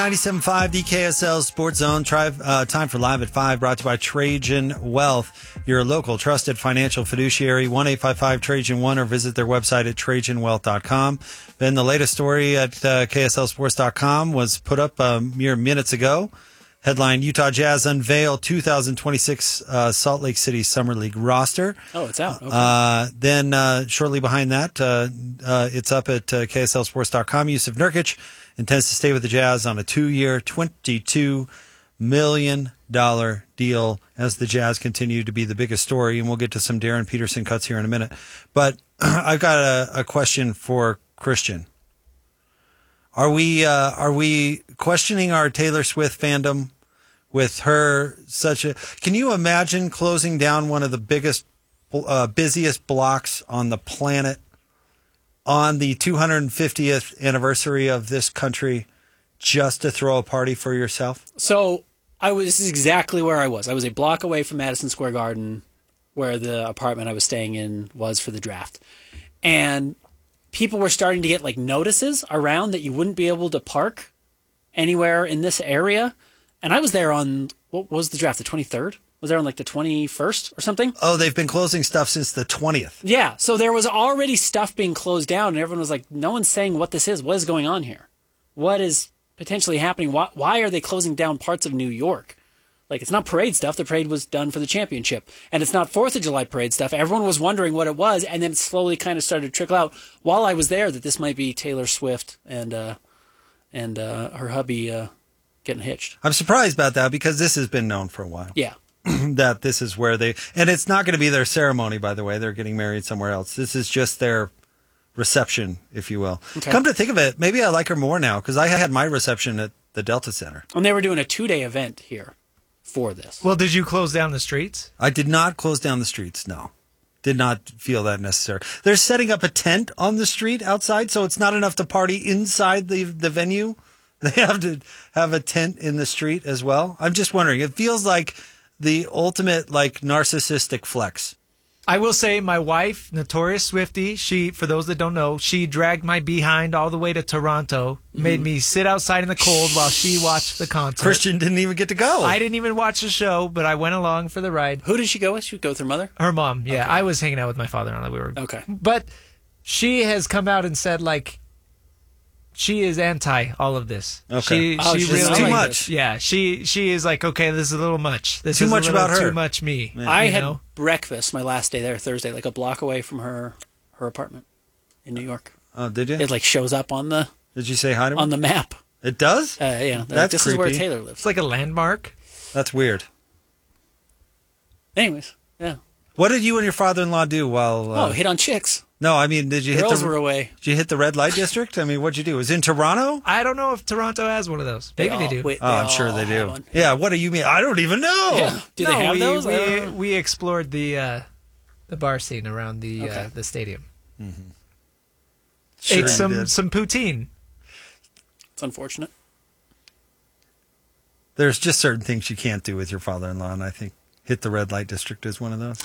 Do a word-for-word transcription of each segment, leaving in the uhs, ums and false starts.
ninety-seven point five D K S L Sports Zone. Try, uh, time for Live at five, brought to you by Trajan Wealth, your local trusted financial fiduciary. one eight five five Trajan one or visit their website at trajan wealth dot com. Then the latest story at uh, K S L sports dot com was put up uh, mere minutes ago. Headline, Utah Jazz unveil two thousand twenty-six uh, Salt Lake City Summer League roster. Oh, it's out. Okay. Uh, then uh, shortly behind that, uh, uh, it's up at uh, K S L sports dot com. Yusuf Nurkic intends to stay with the Jazz on a two-year, twenty-two million dollars deal as the Jazz continue to be the biggest story. And we'll get to some Darren Peterson cuts here in a minute. But I've got a, a question for Christian. Are we uh, are we questioning our Taylor Swift fandom with her such a... Can you imagine closing down one of the biggest, uh, busiest blocks on the planet on the two hundred fiftieth anniversary of this country just to throw a party for yourself? So I was this is exactly where I was. I was a block away from Madison Square Garden, where the apartment I was staying in was for the draft. And people were starting to get like notices around that you wouldn't be able to park anywhere in this area. And I was there on, what was the draft, the twenty-third? Was there on like the twenty-first or something? Oh, they've been closing stuff since the twentieth. Yeah, so there was already stuff being closed down, and everyone was like, no one's saying what this is. What is going on here? What is potentially happening? Why, why are they closing down parts of New York? Like, it's not parade stuff. The parade was done for the championship. And it's not fourth of July parade stuff. Everyone was wondering what it was, and then it slowly kind of started to trickle out while I was there that this might be Taylor Swift and uh, and uh, her hubby uh, getting hitched. I'm surprised about that because this has been known for a while. Yeah. That this is where they... And it's not going to be their ceremony, by the way. They're getting married somewhere else. This is just their reception, if you will. Okay. Come to think of it, maybe I like her more now because I had my reception at the Delta Center. And they were doing a two-day event here for this. Well, did you close down the streets? I did not close down the streets, no. Did not feel that necessary. They're setting up a tent on the street outside, so it's not enough to party inside the, the venue. They have to have a tent in the street as well. I'm just wondering. It feels like the ultimate, like, narcissistic flex. I will say my wife, notorious Swiftie, she, for those that don't know, she dragged my behind all the way to Toronto, mm-hmm. made me sit outside in the cold while she watched the concert. Christian didn't even get to go. I didn't even watch the show, but I went along for the ride. Who did she go with? She would go with her mother? Her mom, yeah. Okay. I was hanging out with my father and we were. Okay. But she has come out and said, like, she is anti all of this. Okay. She, oh, she really too much. Yeah, she she is like, okay, this is a little much. This too is much a little about her. Too much me. Yeah. I you had know? breakfast my last day there Thursday, like a block away from her her apartment in New York. Oh, did you? It like shows up on the Did you say hi to her? on the map. It does? Uh, yeah, That's this creepy. is where Taylor lives. It's like a landmark. That's weird. Anyways, yeah. What did you and your father-in-law do while... Uh, oh, hit on chicks. No, I mean, did you Girls hit the... were away. Did you hit the red light district? I mean, what'd you do? It was in Toronto? I don't know if Toronto has one of those. Maybe they, they, all, do. Wait, oh, they I'm sure they do. one. Yeah, what do you mean? I don't even know. Yeah. Do no, they have we, those? We, we explored the uh, the bar scene around the Okay. uh, the stadium. Mm-hmm. Ate Sure some did. some poutine. It's unfortunate. There's just certain things you can't do with your father-in-law, and I think hit the red light district is one of those.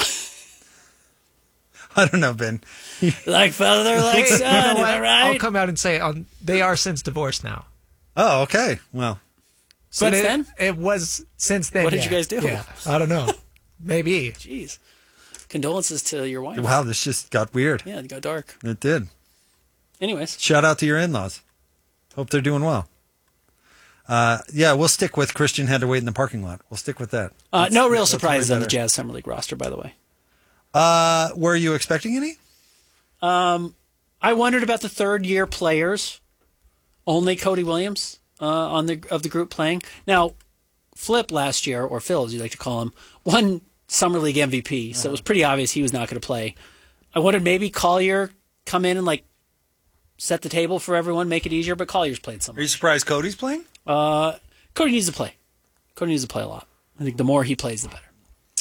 I don't know, Ben. Like father, like son, You know am what? I right? I'll come out and say um, they are since divorced now. Oh, okay. Well, Since but it, then? it was since then. What did yeah. you guys do? Yeah, I don't know. Maybe. Jeez. Condolences to your wife. wow, this just got weird. Yeah, it got dark. It did. Anyways. Shout out to your in-laws. Hope they're doing well. Uh, yeah, we'll stick with Christian had to wait in the parking lot. We'll stick with that. Uh, That's- no real that's surprises way on the better. Jazz Summer League roster, by the way. Uh, were you expecting any? Um, I wondered about the third-year players. Only Cody Williams uh, on the of the group playing. Now, Flip last year, or Phil as you like to call him, won Summer League M V P, so it was pretty obvious he was not going to play. I wondered maybe Collier come in and like set the table for everyone, make it easier, but Collier's played some. Are you surprised Cody's playing? Uh, Cody needs to play. Cody needs to play a lot. I think the more he plays, the better.